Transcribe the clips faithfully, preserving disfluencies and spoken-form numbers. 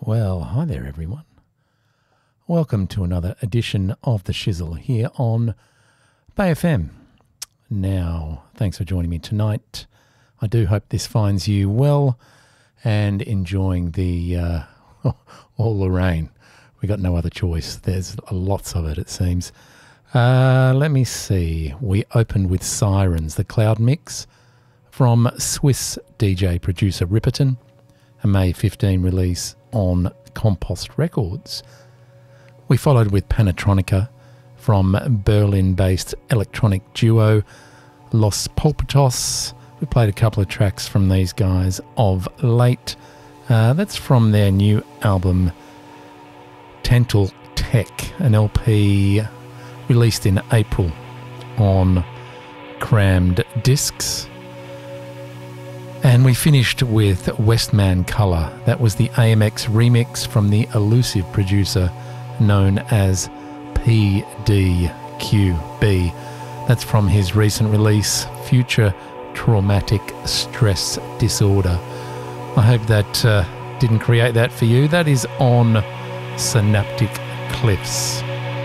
Well, hi there, everyone. Welcome to another edition of The Shizzle here on Bay F M. Now, thanks for joining me tonight. I do hope this finds you well and enjoying the uh, all the rain. We got no other choice. There's lots of it, it seems. Uh, let me see. We opened with Sirens, the Cloud Mix from Swiss D J producer Ripperton, a May fifteenth release on Compost Records. We followed with Panatronica from Berlin-based electronic duo Los Pulpitos. We played a couple of tracks from these guys of late. Uh, that's from their new album Tantal Tech, an L P released in April on Crammed Discs. And we finished with Westman Colour. That was the A M X remix from the elusive producer known as P D Q B. That's from his recent release, Future Traumatic Stress Disorder. I hope that uh, didn't create that for you. That is on Synaptic Cliffs.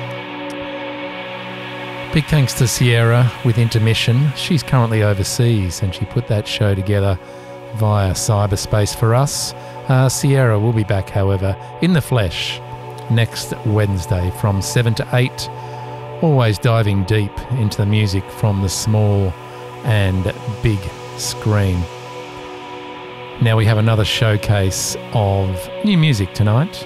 Big thanks to Sierra with Intermission. She's currently overseas and she put that show together via cyberspace for us. Uh, Sierra will be back, however, in the flesh next Wednesday from seven to eight, always diving deep into the music from the small and big screen. Now we have another showcase of new music tonight,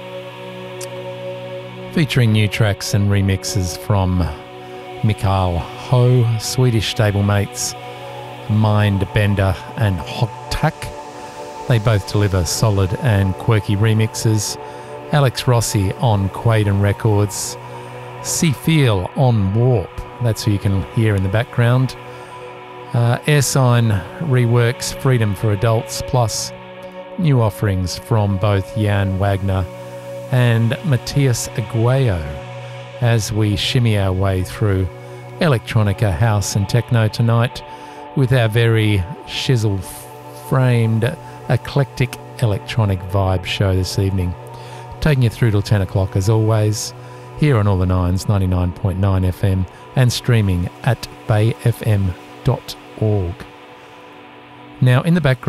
featuring new tracks and remixes from Mikael Ho, Swedish stablemates Mindbender and Hot Tack. They both deliver solid and quirky remixes. Alex Rossi on Quaden Records, C Feel on Warp, that's who you can hear in the background. Uh, Airsign reworks Freedom for Adults, plus new offerings from both Jan Wagner and Matthias Aguayo, as we shimmy our way through electronica, house and techno tonight with our very shizzle-framed, eclectic electronic vibe show this evening. Taking you through till ten o'clock as always, here on All the Nines, ninety-nine point nine F M, and streaming at bay f m dot org. Now in the background,